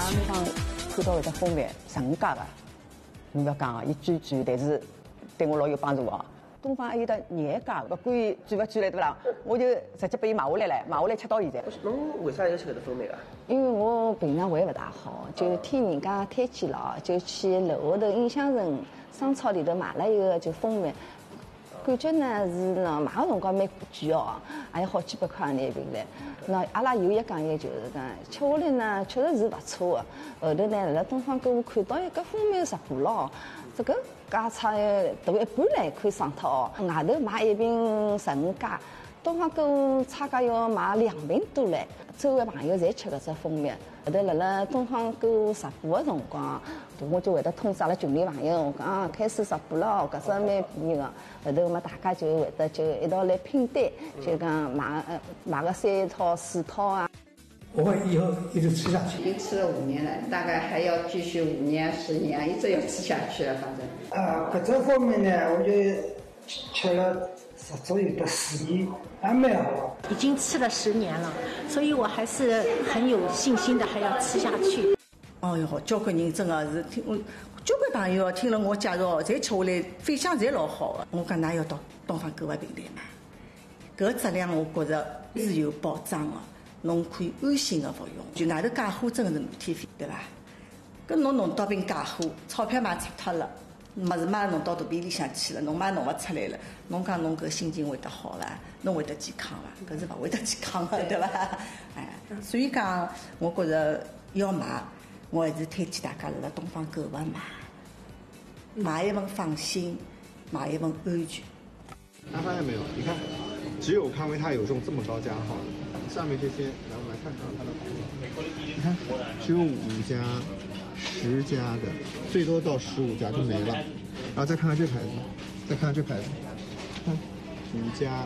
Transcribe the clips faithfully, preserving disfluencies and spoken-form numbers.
侬讲看到搿只封面成家个，侬勿要讲啊，伊转转，但是对我老有帮助哦。东方还有得廿家，勿管伊转勿转来对勿啦？我就直接拨伊买下来了，买下来吃到现在。 侬为啥要吃搿只封面啊？ 因为我平常胃勿大好，就听人家推荐了，就去楼下头印象城商超里头买了一个就封面。感觉呢是呢买个辰光蛮贵哦，也有好几百块钿一瓶唻。那阿拉有一讲一就是讲吃下来呢确实是勿错的。后头呢辣东方购物看到一个封面直播咯，这个价差大一半唻可以上脱哦。外头买一瓶十五加，东方购物差价要买两瓶多唻。周围朋友侪吃搿只封面。后头辣辣东方购物直播的辰光，我就会得通知阿拉群里朋友，我讲啊开始直播了，搿只蛮便宜个。后头嘛大家就会得就一道来拼单，就讲买呃买个三套四套啊。 我会以后一直吃下去。 已经吃了五年了，大概还要继续五年、十年，一直要吃下去了，反正。 啊，搿这方面呢，我就吃了十足有得四年，还蛮好。 已经吃了十年了，所以我还是很有信心的，还要吃下去。 哦哟，交关人真的是听我，交关朋友听了我介绍，侪吃下来反响侪老好的。我讲㑚要到东方购物平台买，搿个质量我觉着是有保障的，侬可以安心的服用。就外头假货真的是满天飞，对伐？搿侬弄到瓶假货，钞票嘛出脱了，物事嘛弄到肚皮里向去了，侬嘛弄勿出来了，侬讲侬搿心情会得好伐？侬会得健康伐？搿是勿会得健康的，对伐？哎，所以讲，我觉着要买。我还是推荐大家辣东方购物买，买一份放心，买一份安全。 大家发现没有？你看，只有康维他有这种这么高加号的，上面这些，来我们来看看它的牌子。你看，只有五家、十家的，最多到十五家就没了。然后再看看这牌子，再看看这牌子，看五家、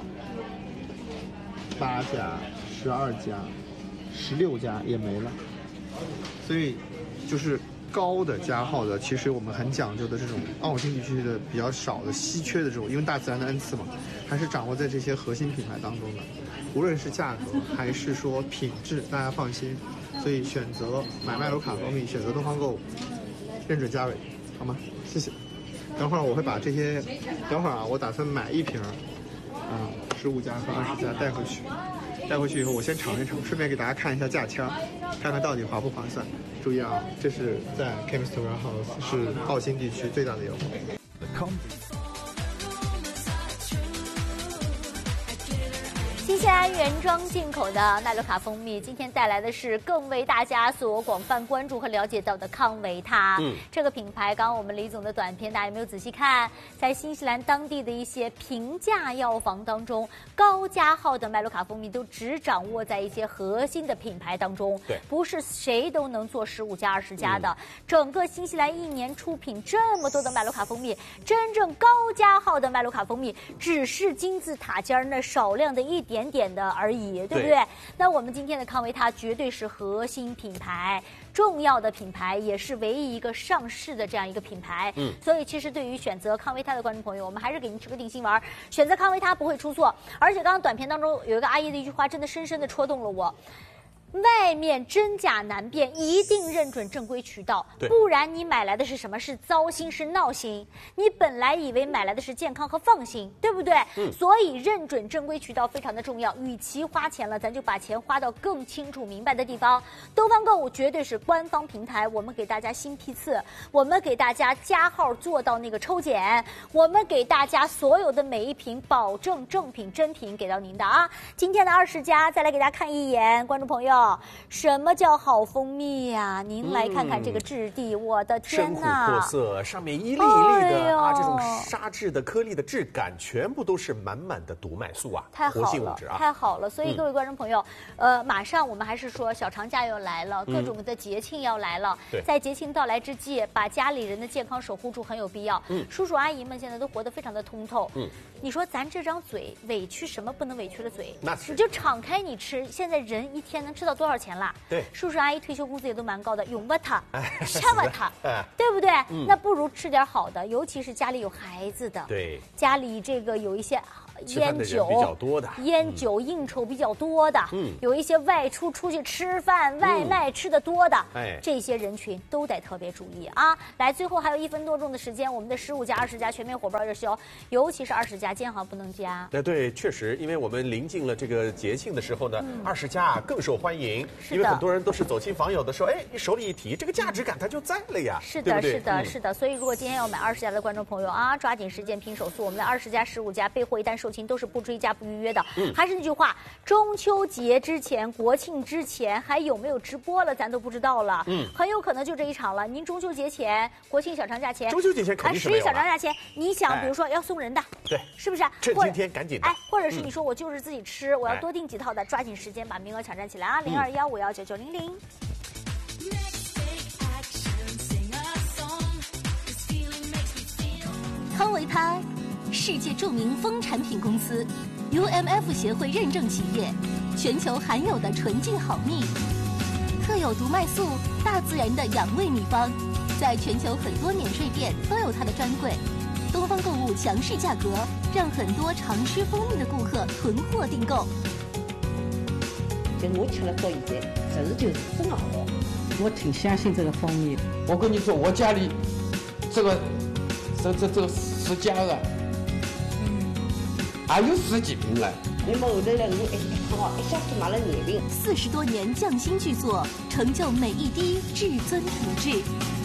八家、十二家、十六家也没了。所以。就是高的加号的，其实我们很讲究的这种澳新地区的比较少的稀缺的这种，因为大自然的恩赐嘛，还是掌握在这些核心品牌当中的。无论是价格还是说品质，大家放心。所以选择买麦卢卡蜂蜜，选择东方购物，认准价位，好吗？谢谢。等会儿我会把这些，等会儿啊，我打算买一瓶，啊，十五家和二十家带回去。带回去以后，我先尝一尝，顺便给大家看一下价签，看看到底划不划算。注意啊，这是在 Chemist Warehouse， 是澳新地区最大的优惠。 新西兰原装进口的麦卢卡蜂蜜，今天带来的是更为大家所广泛关注和了解到的康维他。嗯，这个品牌，刚刚我们李总的短片，大家有没有仔细看？在新西兰当地的一些平价药房当中，高加号的麦卢卡蜂蜜都只掌握在一些核心的品牌当中，对，不是谁都能做十五加、二十加的。嗯、整个新西兰一年出品这么多的麦卢卡蜂蜜，真正高加号的麦卢卡蜂蜜，只是金字塔尖那少量的一点。点点的而已，对不对？对，那我们今天的康维他绝对是核心品牌，重要的品牌，也是唯一一个上市的这样一个品牌。嗯，所以其实对于选择康维他的观众朋友，我们还是给您吃个定心丸，选择康维他不会出错。而且刚刚短片当中有一个阿姨的一句话，真的深深的戳动了我。外面真假难辨，一定认准正规渠道，不然你买来的是什么？是糟心，是闹心。你本来以为买来的是健康和放心，对不对？嗯。所以认准正规渠道非常的重要。与其花钱了，咱就把钱花到更清楚明白的地方。东方购物绝对是官方平台，我们给大家新批次，我们给大家加号做到那个抽检，我们给大家所有的每一瓶保证正品真品给到您的啊。今天的二十家，再来给大家看一眼，观众朋友。什么叫好蜂蜜呀、啊？您来看看这个质地，嗯、我的天哪！ 深琥珀色，上面一粒一粒的、哎、啊，这种沙质的颗粒的质感，全部都是满满的毒麦素啊， 太好了， 活性物质啊， 太好了！所以各位观众朋友，嗯、呃，马上我们还是说小长假要来了，各种的节庆要来了，嗯、在节庆到来之际，把家里人的健康守护住很有必要。嗯，叔叔阿姨们现在都活得非常的通透。嗯，你说咱这张嘴委屈什么不能委屈的嘴？ 那是你就敞开你吃，现在人一天能吃到多少钱啦？ 对， 叔叔阿姨退休工资也都蛮高的，用不它，吃不它， 哎、 对不对、嗯？那不如吃点好的，尤其是家里有孩子的， 对， 家里这个有一些烟酒比较多的， 烟酒应酬比较多的， 嗯， 有一些外出出去吃饭、外卖吃的多的， 哎， 这些人群都得特别注意啊！来，最后还有一分多钟的时间，我们的十五加、二十加全面火爆热销，尤其是二十加，今天好像不能加。 哎，对，确实，因为我们临近了这个节庆的时候呢，二十加更受欢迎，因为很多人都是走亲访友的时候，哎，你手里一提，这个价值感它就在了呀。 是的，是的， 嗯、 是的。所以如果今天要买二十加的观众朋友啊，抓紧时间拼手速，我们的二十加、十五加备货一旦售罄都是不追加不预约的。嗯，还是那句话，中秋节之前、国庆之前还有没有直播了，咱都不知道了。嗯，很有可能就这一场了。您中秋节前、国庆小长假前、 中秋节前肯定是没有了。 十一小长假前，你想，比如说要送人的， 对， 是不是？ 趁今天赶紧的。 哎，或者是你说我就是自己吃，我要多订几套的，抓紧时间把名额抢占起来啊！零二幺五幺九九零零。 康维他，世界著名蜂产品公司 ，U M F 协会认证企业，全球含有的纯净好蜜，特有毒麦素，大自然的养胃秘方，在全球很多免税店都有它的专柜。东方购物强势价格，让很多常吃蜂蜜的顾客囤货订购。 就我吃了到现在，真就是真好。 我挺相信这个蜂蜜的。 我跟你说，我家里这个这这这个十家啊，嗯，还有十几瓶了。 你们后头呢，我一看一下子买了廿瓶。 四十多年匠心巨作，成就每一滴至尊品质。